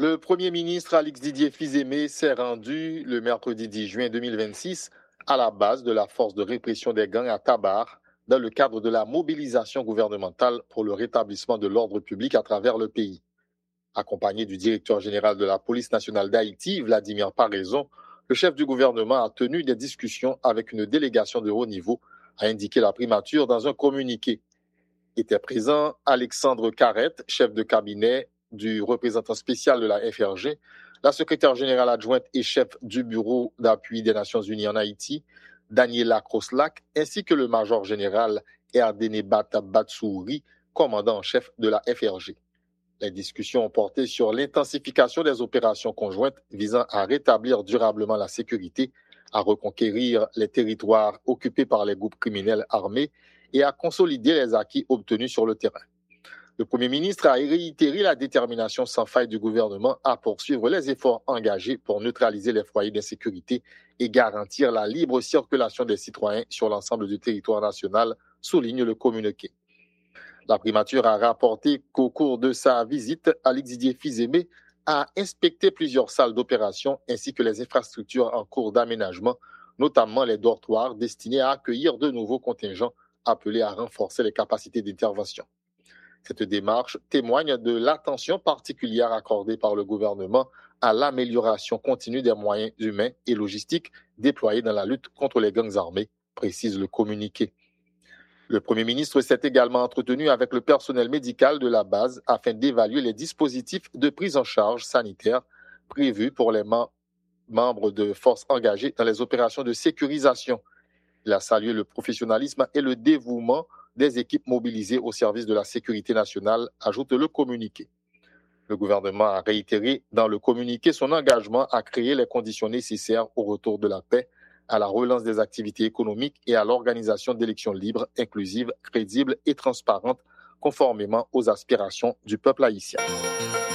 Le Premier ministre Alix Didier Fils-Aimé s'est rendu le mercredi 10 juin 2026 à la base de la force de répression des gangs à Tabar dans le cadre de la mobilisation gouvernementale pour le rétablissement de l'ordre public à travers le pays. Accompagné du directeur général de la police nationale d'Haïti, Vladimir Paraison, le chef du gouvernement a tenu des discussions avec une délégation de haut niveau, a indiqué la primature dans un communiqué. Était présent Alexandre Carrette, chef de cabinet du représentant spécial de la FRG, la secrétaire générale adjointe et chef du bureau d'appui des Nations Unies en Haïti, Daniela Kroslak, ainsi que le major général Erdene Batsouri, commandant en chef de la FRG. Les discussions ont porté sur l'intensification des opérations conjointes visant à rétablir durablement la sécurité, à reconquérir les territoires occupés par les groupes criminels armés et à consolider les acquis obtenus sur le terrain. Le Premier ministre a réitéré la détermination sans faille du gouvernement à poursuivre les efforts engagés pour neutraliser les foyers d'insécurité et garantir la libre circulation des citoyens sur l'ensemble du territoire national, souligne le communiqué. La primature a rapporté qu'au cours de sa visite, Alix Didier Fils-Aimé a inspecté plusieurs salles d'opération ainsi que les infrastructures en cours d'aménagement, notamment les dortoirs destinés à accueillir de nouveaux contingents appelés à renforcer les capacités d'intervention. Cette démarche témoigne de l'attention particulière accordée par le gouvernement à l'amélioration continue des moyens humains et logistiques déployés dans la lutte contre les gangs armés, précise le communiqué. Le Premier ministre s'est également entretenu avec le personnel médical de la base afin d'évaluer les dispositifs de prise en charge sanitaire prévus pour les membres de forces engagées dans les opérations de sécurisation. Il a salué le professionnalisme et le dévouement des équipes mobilisées au service de la sécurité nationale, ajoute le communiqué. Le gouvernement a réitéré dans le communiqué son engagement à créer les conditions nécessaires au retour de la paix, à la relance des activités économiques et à l'organisation d'élections libres, inclusives, crédibles et transparentes, conformément aux aspirations du peuple haïtien.